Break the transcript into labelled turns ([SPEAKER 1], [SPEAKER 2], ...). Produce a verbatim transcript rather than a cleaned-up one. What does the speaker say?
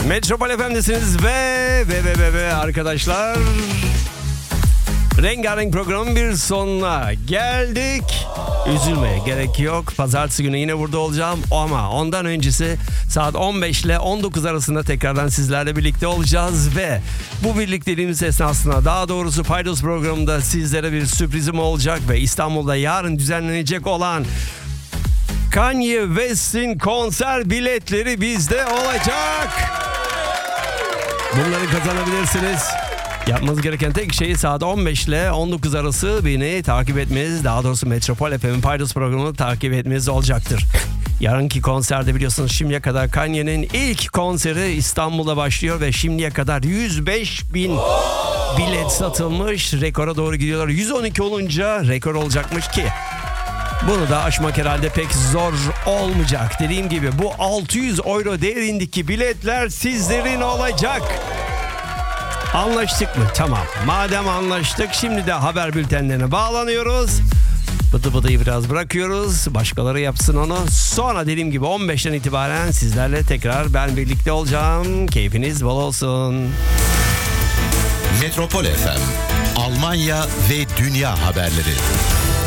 [SPEAKER 1] Metropol F M'desiniz ve ve ve ve ve arkadaşlar. Rengarenk programın bir sonuna geldik. Üzülmeye gerek yok. Pazartesi günü yine burada olacağım. Ama ondan öncesi saat on beş ile on dokuz arasında tekrardan sizlerle birlikte olacağız. Ve bu birlikteliğimiz esnasında, daha doğrusu Paydos programında sizlere bir sürprizim olacak. Ve İstanbul'da yarın düzenlenecek olan Kanye West'in konser biletleri bizde olacak. Bunları kazanabilirsiniz. Yapmanız gereken tek şey saat on beş ile on dokuz arası beni takip etmeniz, daha doğrusu Metropol F M'in Paydos programını takip etmeniz olacaktır. Yarınki konserde biliyorsunuz şimdiye kadar Kanye'nin ilk konseri İstanbul'da başlıyor ve şimdiye kadar yüz beş bin bilet satılmış. Rekora doğru gidiyorlar. yüz on iki olunca rekor olacakmış ki bunu da aşmak herhalde pek zor olmayacak. Dediğim gibi bu altı yüz euro değerindeki biletler sizlerin olacak. Anlaştık mı? Tamam. Madem anlaştık, şimdi de haber bültenlerine bağlanıyoruz. Bıdı bıdıyı biraz bırakıyoruz. Başkaları yapsın onu. Sonra dediğim gibi on beşten itibaren sizlerle tekrar ben birlikte olacağım. Keyfiniz bol olsun.
[SPEAKER 2] Metropol F M, Almanya ve dünya haberleri.